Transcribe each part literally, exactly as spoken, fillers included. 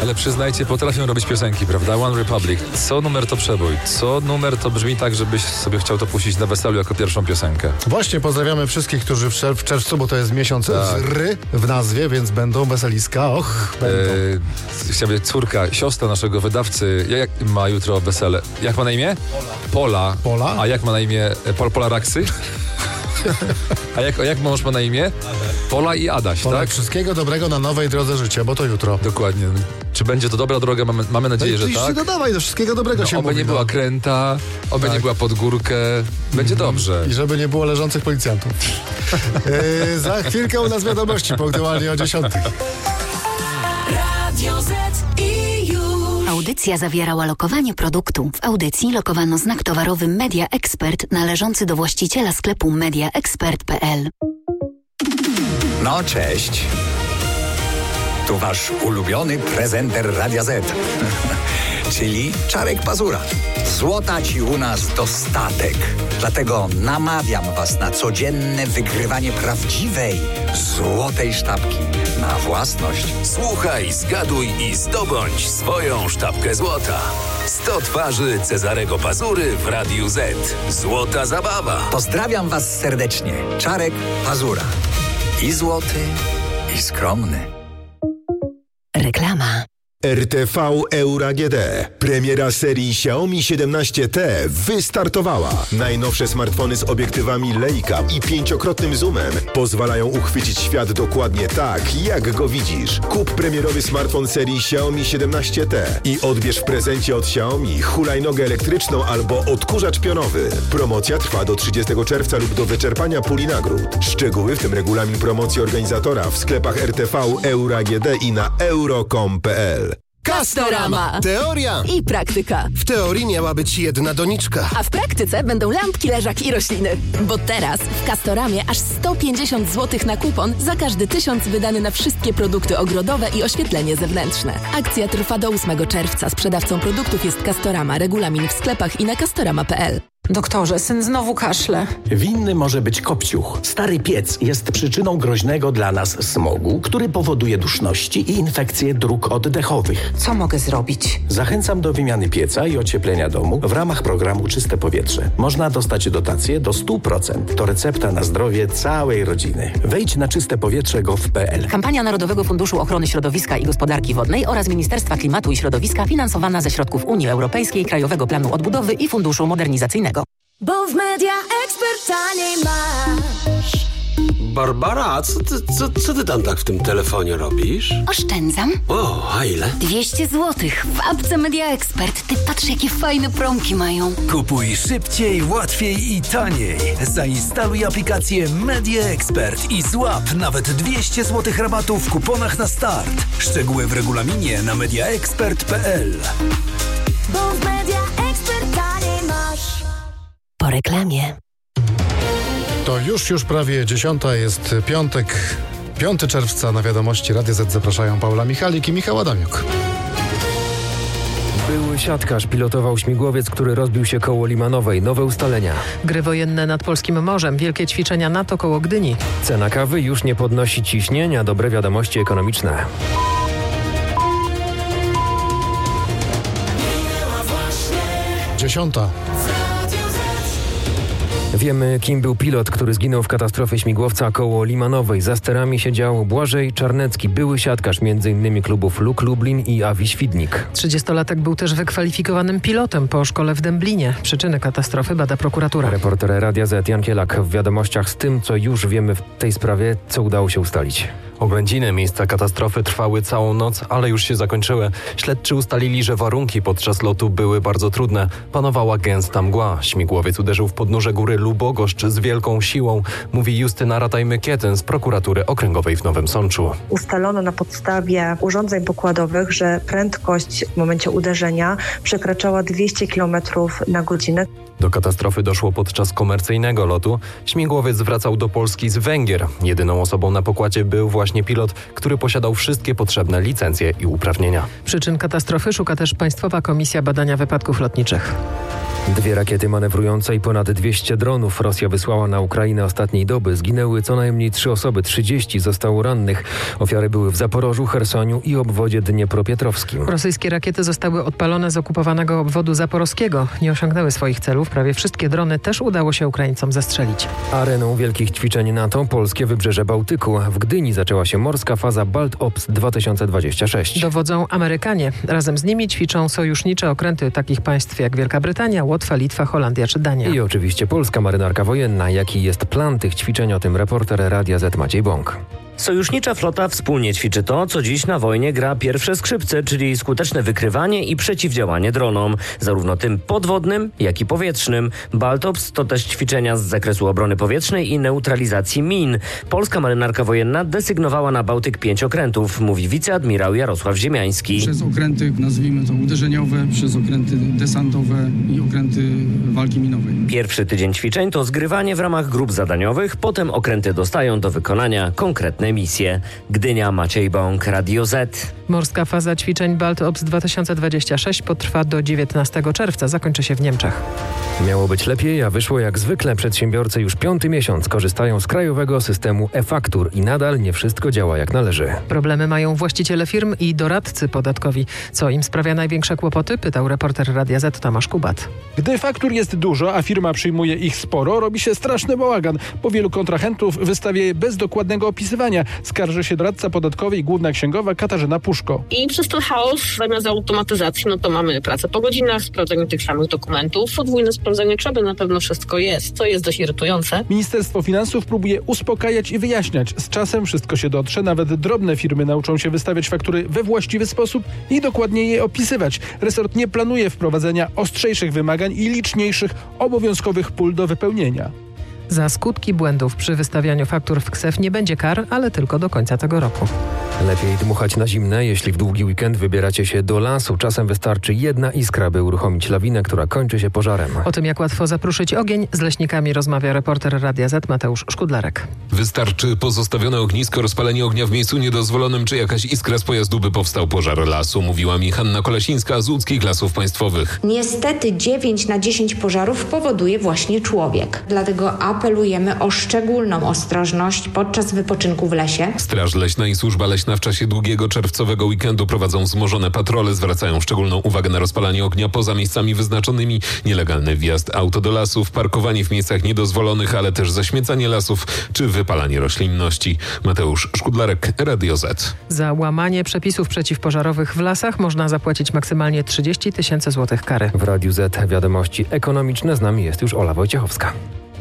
Ale przyznajcie, potrafią robić piosenki, prawda? One Republic. Co numer to przebój? Co numer to brzmi tak, żebyś sobie chciał to puścić na weselu jako pierwszą piosenkę. Właśnie pozdrawiamy wszystkich, którzy w, czerw- w czerwcu, bo to jest miesiąc tak. z ry w nazwie, więc będą weseliska. Och, będą. Eee, chciałbym córka, siostra naszego wydawcy, jak ma jutro wesele? Jak ma na imię? Pola. Pola? A jak ma na imię? Pol, Pola Raksy? A jak, jak mąż ma na imię? Pola i Adaś, Pola, tak? Wszystkiego dobrego na nowej drodze życia, bo to jutro. Dokładnie. Czy będzie to dobra droga? Mamy, mamy nadzieję, no że tak. Dodawaj, do wszystkiego dobrego no, się oby mówi. nie była kręta, oby tak. nie była pod górkę. Będzie mm. dobrze. I żeby nie było leżących policjantów. yy, za chwilkę u nas wiadomości, punktualnie o dziesiątej. Radio Z i już. Audycja zawierała lokowanie produktu. W audycji lokowano znak towarowy Media Expert należący do właściciela sklepu media expert kropka p l. No cześć. Tu wasz ulubiony prezenter Radia Z. Czyli Czarek Pazura. Złota ci u nas dostatek. Dlatego namawiam was na codzienne wygrywanie prawdziwej, złotej sztabki na własność. Słuchaj, zgaduj i zdobądź swoją sztabkę złota. sto twarzy Cezarego Pazury w Radiu Z. Złota zabawa. Pozdrawiam was serdecznie. Czarek Pazura. I złoty, i skromny. Reklama. R T V Euro A G D. Premiera serii Xiaomi siedemnaście T wystartowała. Najnowsze smartfony z obiektywami Leica i pięciokrotnym zoomem pozwalają uchwycić świat dokładnie tak, jak go widzisz. Kup premierowy smartfon serii Xiaomi siedemnaście T i odbierz w prezencie od Xiaomi hulajnogę elektryczną albo odkurzacz pionowy. Promocja trwa do trzydziestego czerwca lub do wyczerpania puli nagród. Szczegóły, w tym regulamin promocji organizatora, w sklepach R T V Euro A G D i na euro kropka com kropka p l. Castorama. Teoria I praktyka. W teorii miała być jedna doniczka. A w praktyce będą lampki, leżaki i rośliny. Bo teraz w Castoramie aż sto pięćdziesiąt złotych na kupon za każdy tysiąc wydany na wszystkie produkty ogrodowe i oświetlenie zewnętrzne. Akcja trwa do ósmego czerwca. Sprzedawcą produktów jest Castorama. Regulamin w sklepach i na castorama kropka p l. Doktorze, syn znowu kaszle. Winny może być kopciuch. Stary piec jest przyczyną groźnego dla nas smogu, który powoduje duszności i infekcje dróg oddechowych. Co mogę zrobić? Zachęcam do wymiany pieca i ocieplenia domu w ramach programu Czyste Powietrze. Można dostać dotację do sto procent. To recepta na zdrowie całej rodziny. Wejdź na czyste powietrze kropka gov kropka p l. Kampania Narodowego Funduszu Ochrony Środowiska i Gospodarki Wodnej oraz Ministerstwa Klimatu i Środowiska finansowana ze środków Unii Europejskiej, Krajowego Planu Odbudowy i Funduszu Modernizacyjnego. Bo w Media Expert taniej masz. Barbara, co ty, co, co ty tam tak w tym telefonie robisz? Oszczędzam. O, a ile? dwieście złotych w apce Media Expert. Ty patrz, jakie fajne promki mają. Kupuj szybciej, łatwiej i taniej. Zainstaluj aplikację Media Expert i złap nawet dwieście złotych rabatu w kuponach na start. Szczegóły w regulaminie na media expert kropka p l. Bo w Media Expert taniej masz. Po reklamie. To już, już prawie dziesiąta, jest piątek, piątego czerwca. Na wiadomości Radia Z zapraszają Paula Michalik i Michał Adamiuk. Były siatkarz pilotował śmigłowiec, który rozbił się koło Limanowej. Nowe ustalenia. Gry wojenne nad polskim morzem. Wielkie ćwiczenia NATO koło Gdyni. Cena kawy już nie podnosi ciśnienia. Dobre wiadomości ekonomiczne. Dziesiąta. Wiemy, kim był pilot, który zginął w katastrofie śmigłowca koło Limanowej. Za sterami siedział Błażej Czarnecki, były siatkarz między innymi klubów Luk Lublin i Awi Świdnik. trzydziestolatek był też wykwalifikowanym pilotem po szkole w Dęblinie. Przyczyny katastrofy bada prokuratura. Reporter Radia Z Jan Kielak w wiadomościach z tym, co już wiemy w tej sprawie, co udało się ustalić. Oględziny miejsca katastrofy trwały całą noc, ale już się zakończyły. Śledczy ustalili, że warunki podczas lotu były bardzo trudne. Panowała gęsta mgła. Śmigłowiec uderzył w podnóże góry Lubogoszcz z wielką siłą, mówi Justyna Rataj-Mykietyn z prokuratury okręgowej w Nowym Sączu. Ustalono na podstawie urządzeń pokładowych, że prędkość w momencie uderzenia przekraczała dwieście kilometrów na godzinę. Do katastrofy doszło podczas komercyjnego lotu. Śmigłowiec wracał do Polski z Węgier. Jedyną osobą na pokładzie był właśnie pilot, który posiadał wszystkie potrzebne licencje i uprawnienia. Przyczyn katastrofy szuka też Państwowa Komisja Badania Wypadków Lotniczych. Dwie rakiety manewrujące i ponad dwieście dronów Rosja wysłała na Ukrainę ostatniej doby. Zginęły co najmniej trzy osoby, trzydzieści zostało rannych. Ofiary były w Zaporożu, Chersoniu i obwodzie dniepropietrowskim. Rosyjskie rakiety zostały odpalone z okupowanego obwodu zaporowskiego. Nie osiągnęły swoich celów. Prawie wszystkie drony też udało się Ukraińcom zestrzelić. Areną wielkich ćwiczeń NATO polskie wybrzeże Bałtyku. W Gdyni zaczęła się morska faza BaltOps dwa tysiące dwadzieścia sześć. Dowodzą Amerykanie. Razem z nimi ćwiczą sojusznicze okręty takich państw jak Wielka Brytania, Łotwa, Litwa, Holandia czy Dania. I oczywiście polska marynarka wojenna. Jaki jest plan tych ćwiczeń? O tym reporter Radia Z Maciej Bąk. Sojusznicza flota wspólnie ćwiczy to, co dziś na wojnie gra pierwsze skrzypce, czyli skuteczne wykrywanie i przeciwdziałanie dronom, zarówno tym podwodnym, jak i powietrznym. BaltOps to też ćwiczenia z zakresu obrony powietrznej i neutralizacji min. Polska marynarka wojenna desygnowała na Bałtyk pięć okrętów, mówi wiceadmirał Jarosław Ziemiański. Przez okręty, nazwijmy to uderzeniowe, przez okręty desantowe i okręty walki minowej. Pierwszy tydzień ćwiczeń to zgrywanie w ramach grup zadaniowych, potem okręty dostają do wykonania konkretne misje. Gdynia, Maciej Bąk, Radio Z. Morska faza ćwiczeń BaltOps dwa tysiące dwadzieścia sześć potrwa do dziewiętnastego czerwca. Zakończy się w Niemczech. Miało być lepiej, a wyszło jak zwykle. Przedsiębiorcy już piąty miesiąc korzystają z krajowego systemu e-faktur i nadal nie wszystko działa jak należy. Problemy mają właściciele firm i doradcy podatkowi. Co im sprawia największe kłopoty? Pytał reporter Radia Z Tomasz Kubat. Gdy faktur jest dużo, a firma przyjmuje ich sporo, robi się straszny bałagan, bo wielu kontrahentów wystawia je bez dokładnego opisywania. Skarży się doradca podatkowy i główna księgowa Katarzyna Puszko. I przez ten chaos, zamiast automatyzacji, no to mamy pracę po godzinach, sprawdzenie tych samych dokumentów, podwójne sprawdzenie, czy aby na pewno wszystko jest, co jest dość irytujące. Ministerstwo Finansów próbuje uspokajać i wyjaśniać. Z czasem wszystko się dotrze, nawet drobne firmy nauczą się wystawiać faktury we właściwy sposób i dokładnie je opisywać. Resort nie planuje wprowadzenia ostrzejszych wymagań i liczniejszych obowiązkowych pól do wypełnienia. Za skutki błędów przy wystawianiu faktur w K S E F nie będzie kar, ale tylko do końca tego roku. Lepiej dmuchać na zimne, jeśli w długi weekend wybieracie się do lasu. Czasem wystarczy jedna iskra, by uruchomić lawinę, która kończy się pożarem. O tym, jak łatwo zapruszyć ogień, z leśnikami rozmawia reporter Radia Z Mateusz Szkudlarek. Wystarczy pozostawione ognisko, rozpalenie ognia w miejscu niedozwolonym, czy jakaś iskra z pojazdu, by powstał pożar lasu, mówiła mi Hanna Kolesińska z Łódzkich Lasów Państwowych. Niestety dziewięć na dziesięć pożarów powoduje właśnie człowiek. Dlatego apelujemy o szczególną ostrożność podczas wypoczynku w lesie. Straż Leśna i Służba Leśna w czasie długiego czerwcowego weekendu prowadzą wzmożone patrole, zwracają szczególną uwagę na rozpalanie ognia poza miejscami wyznaczonymi, nielegalny wjazd auto do lasów, parkowanie w miejscach niedozwolonych, ale też zaśmiecanie lasów czy wypalanie roślinności. Mateusz Szkudlarek, Radio Z. Za łamanie przepisów przeciwpożarowych w lasach można zapłacić maksymalnie trzydzieści tysięcy złotych kary. W Radiu Z wiadomości ekonomiczne. Z nami jest już Ola Wojciechowska.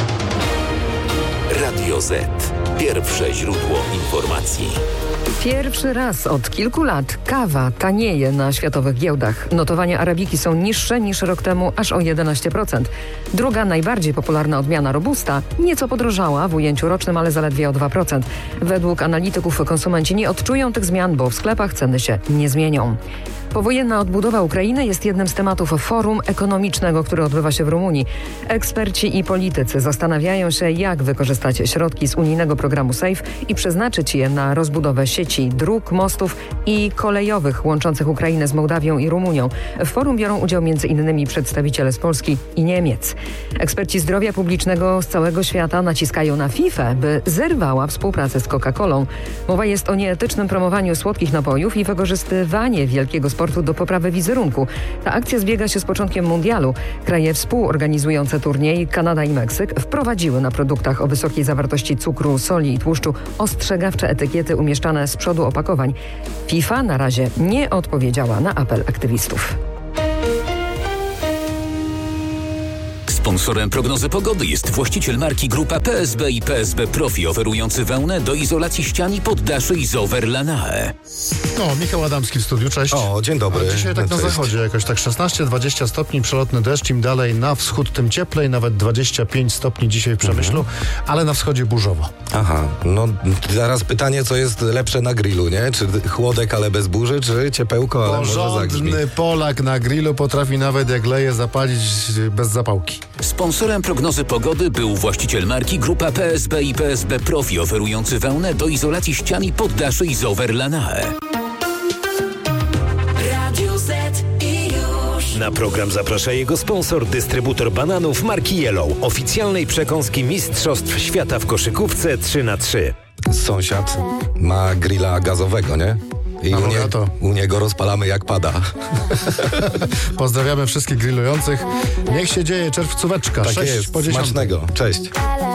Radio Z. Pierwsze źródło informacji. Pierwszy raz od kilku lat kawa tanieje na światowych giełdach. Notowania arabiki są niższe niż rok temu aż o jedenaście procent. Druga, najbardziej popularna odmiana robusta nieco podrożała w ujęciu rocznym, ale zaledwie o dwa procent. Według analityków konsumenci nie odczują tych zmian, bo w sklepach ceny się nie zmienią. Powojenna odbudowa Ukrainy jest jednym z tematów forum ekonomicznego, które odbywa się w Rumunii. Eksperci i politycy zastanawiają się, jak wykorzystać środki z unijnego programu SAFE i przeznaczyć je na rozbudowę sieci dróg, mostów i kolejowych łączących Ukrainę z Mołdawią i Rumunią. W forum biorą udział między innymi przedstawiciele z Polski i Niemiec. Eksperci zdrowia publicznego z całego świata naciskają na FIFA, by zerwała współpracę z Coca-Colą. Mowa jest o nieetycznym promowaniu słodkich napojów i wykorzystywanie wielkiego sportu do poprawy wizerunku. Ta akcja zbiega się z początkiem mundialu. Kraje współorganizujące turniej, Kanada i Meksyk, wprowadziły na produktach o wysokiej zawartości cukru, soli i tłuszczu ostrzegawcze etykiety umieszczane z przodu opakowań. FIFA na razie nie odpowiedziała na apel aktywistów. Sponsorem prognozy pogody jest właściciel marki Grupa P S B i P S B Profi, oferujący wełnę do izolacji ścian i poddaszy Isover Lanae. O, Michał Adamski w studiu, cześć. O, dzień dobry. A dzisiaj tak cześć. Na zachodzie jakoś tak szesnaście dwadzieścia stopni, przelotny deszcz, im dalej na wschód, tym cieplej, nawet dwadzieścia pięć stopni dzisiaj w Przemyślu, mhm. ale na wschodzie burzowo. Aha, no zaraz pytanie, co jest lepsze na grillu, nie? Czy chłodek, ale bez burzy, czy ciepełko, ale może zagrzmi. Porządny Polak na grillu potrafi nawet jak leje zapalić bez zapałki. Sponsorem prognozy pogody był właściciel marki Grupa P S B i P S B Profi, oferujący wełnę do izolacji ścian i poddaszy Isover Lanae. Radio Z i już. Na Na program zaprasza jego sponsor, dystrybutor bananów marki Yellow, oficjalnej przekąski Mistrzostw Świata w koszykówce trzy na trzy. Sąsiad ma grilla gazowego, nie? I u, nie, u niego rozpalamy jak pada. Pozdrawiamy wszystkich grillujących. Niech się dzieje czerwcóweczka. Tak sześć jest, po dziesiątej. smacznego. Cześć.